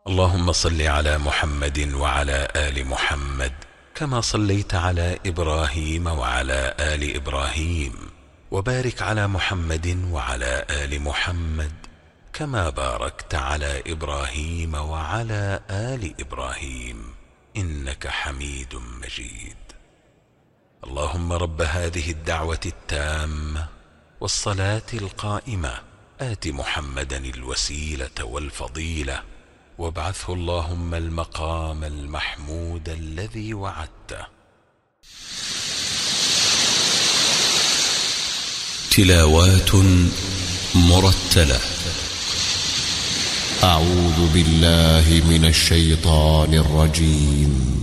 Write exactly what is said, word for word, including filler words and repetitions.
اللهم صل على محمد وعلى آل محمد كما صليت على إبراهيم وعلى آل إبراهيم، وبارك على محمد وعلى آل محمد كما باركت على إبراهيم وعلى آل إبراهيم إنك حميد مجيد. اللهم رب هذه الدعوة التامة والصلاة القائمة آت محمدا الوسيلة والفضيلة وابعثه اللهم المقام المحمود الذي وعدته. تلاوات مرتلة. أعوذ بالله من الشيطان الرجيم.